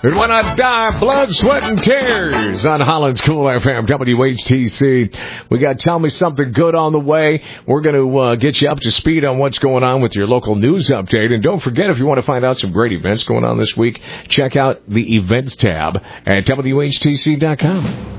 And when I die, blood, sweat, and tears on Holland's Cool FM, WHTC. We got Tell Me Something Good on the way. We're going to get you up to speed on what's going on with your local news update. And don't forget, if you want to find out some great events going on this week, check out the events tab at WHTC.com.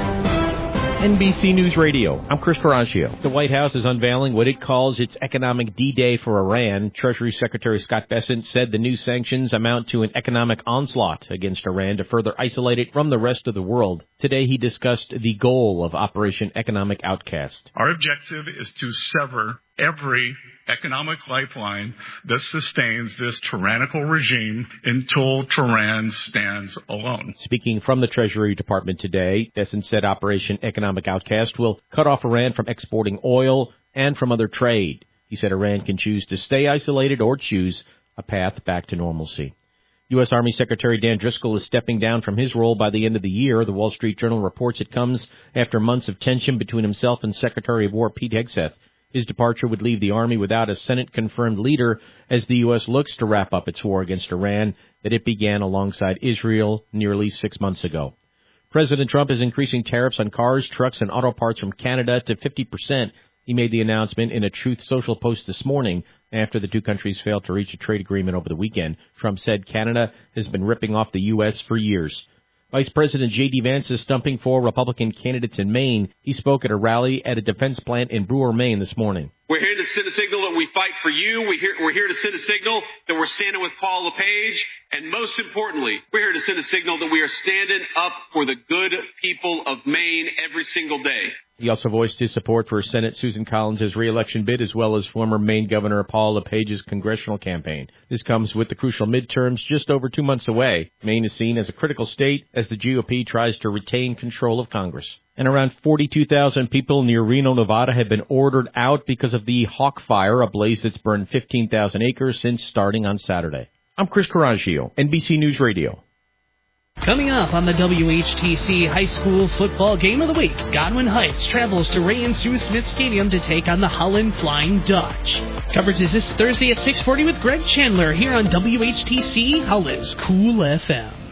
NBC News Radio. I'm Chris Coraggio. The White House is unveiling what it calls its economic D-Day for Iran. Treasury Secretary Scott Bessent said the new sanctions amount to an economic onslaught against Iran to further isolate it from the rest of the world. Today he discussed the goal of Operation Economic Outcast. Our objective is to sever every economic lifeline that sustains this tyrannical regime until Tehran stands alone. Speaking from the Treasury Department today, Bessent said Operation Economic Outcast will cut off Iran from exporting oil and from other trade. He said Iran can choose to stay isolated or choose a path back to normalcy. U.S. Army Secretary Dan Driscoll is stepping down from his role by the end of the year. The Wall Street Journal reports it comes after months of tension between himself and Secretary of War Pete Hegseth. His departure would leave the Army without a Senate-confirmed leader as the U.S. looks to wrap up its war against Iran that it began alongside Israel nearly 6 months ago. President Trump is increasing tariffs on cars, trucks, and auto parts from Canada to 50%. He made the announcement in a Truth Social post this morning after the two countries failed to reach a trade agreement over the weekend. Trump said Canada has been ripping off the U.S. for years. Vice President J.D. Vance is stumping for Republican candidates in Maine. He spoke at a rally at a defense plant in Brewer, Maine this morning. We're here to send a signal that we fight for you. We're here to send a signal that we're standing with Paul LePage. And most importantly, we're here to send a signal that we are standing up for the good people of Maine every single day. He also voiced his support for Senate Susan Collins' re-election bid, as well as former Maine Governor Paul LePage's congressional campaign. This comes with the crucial midterms just over 2 months away. Maine is seen as a critical state as the GOP tries to retain control of Congress. And around 42,000 people near Reno, Nevada have been ordered out because of the Hawk Fire, a blaze that's burned 15,000 acres since starting on Saturday. I'm Chris Coraggio, NBC News Radio. Coming up on the WHTC High School Football Game of the Week, Godwin Heights travels to Ray and Sue Smith Stadium to take on the Holland Flying Dutch. Coverage is this Thursday at 6:40 with Greg Chandler here on WHTC Holland's Cool FM.